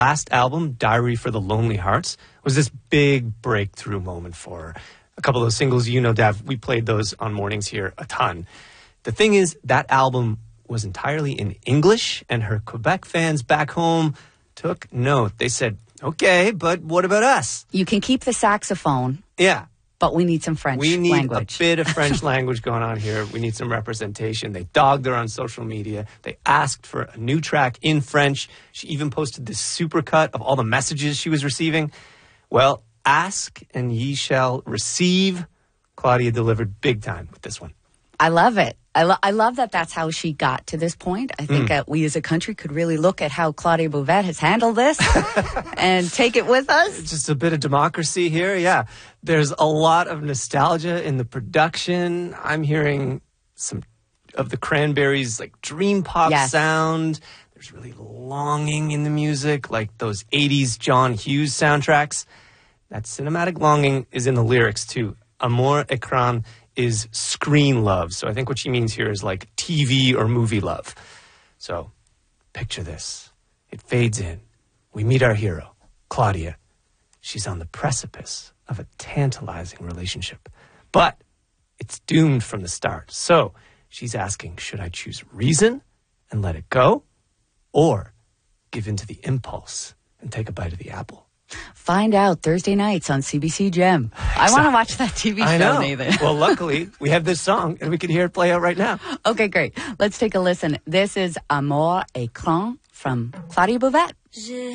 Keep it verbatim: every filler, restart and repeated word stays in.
last album, Diary for the Lonely Hearts, was this big breakthrough moment for her. A couple of those singles, you know, Dav, we played those on Mornings here a ton. The thing is, that album was entirely in English, and her Quebec fans back home took note. They said, okay, but what about us? You can keep the saxophone. Yeah. But we need some French language. We need language. a bit of French language going on here. We need some representation. They dogged her on social media. They asked for a new track in French. She even posted this supercut of all the messages she was receiving. Well, ask and ye shall receive. Claudia delivered big time with this one. I love it. I, lo- I love that that's how she got to this point. I think mm. uh, we as a country could really look at how Claudia Bouvette has handled this and take it with us. Just a bit of democracy here. Yeah. There's a lot of nostalgia in the production. I'm hearing some of the Cranberries, like dream pop yes. sound. There's really longing in the music, like those eighties John Hughes soundtracks. That cinematic longing is in the lyrics too. Amour écran is screen love. So I think what she means here is like T V or movie love. So picture this. It fades in. We meet our hero, Claudia. She's on the precipice of a tantalizing relationship. But it's doomed from the start. So she's asking, should I choose reason and let it go? Or give in to the impulse and take a bite of the apple? Find out Thursday nights on C B C Gem. Exactly. I want to watch that T V show, I know. Nathan. Well, luckily, we have this song, and we can hear it play out right now. Okay, great. Let's take a listen. This is Amour écran from Claudia Bouvette.